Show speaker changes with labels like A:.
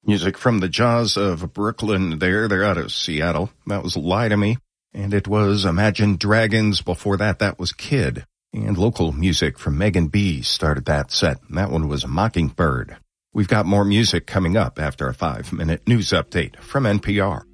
A: Music from the Jaws of Brooklyn there. They're out of Seattle. That was Lie to Me. And it was Imagine Dragons. Before that, that was Kid. And local music from Megan B started that set. And that one was Mockingbird. We've got more music coming up after a 5-minute news update from NPR.